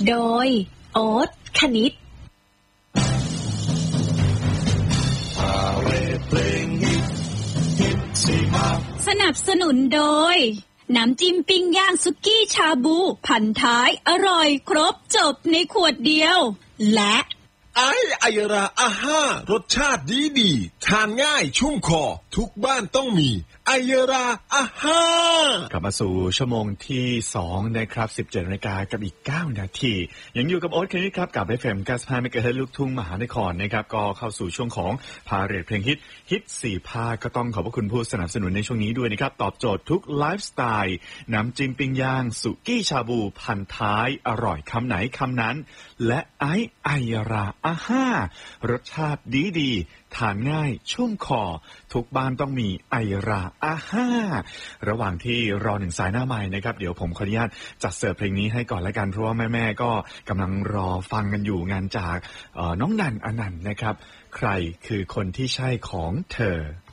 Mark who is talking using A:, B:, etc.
A: โดยโอ๊ตคณิตสนับสนุนโดยน้ำจิ้มปิ้งย่างสุกี้ชาบูพันท้ายอร่อยครบจบในขวดเดียวและ
B: ไอราอาห้ารสชาติดีทานง่ายชุ่มคอทุกบ้านต้องมีไอราอาห้าก
C: ลับมาสู่ชั่วโมงที่2นะครับ 17 นาฬิกากับอีก9นาทียังอยู่กับโอ๊ตคณิตครับกับ FM 95 เมกะเฮิรตซ์ลูกทุ่งมหานครนะครับก็เข้าสู่ช่วงของพาเรทเพลงฮิต4ภาคก็ต้องขอบพระคุณผู้สนับสนุนในช่วงนี้ด้วยนะครับตอบโจทย์ทุกไลฟ์สไตล์น้ำจิ้มปิ้งย่างสุกี้ชาบูพันท้ายอร่อยคำไหนคำนั้นและไอราอาห้ารสชาติดีทานง่ายชุ่มคอทุกบ้านต้องมีไอราอาห้าระหว่างที่รอหนึ่งสายหน้าไมค์นะครับเดี๋ยวผมขออนุญาตจัดเสิร์ฟเพลงนี้ให้ก่อนละกันเพราะว่าแม่ๆก็กำลังรอฟังกันอยู่งานจากน้องนันอนันต์นะครับใครคือคนที่ใช่ของเธอ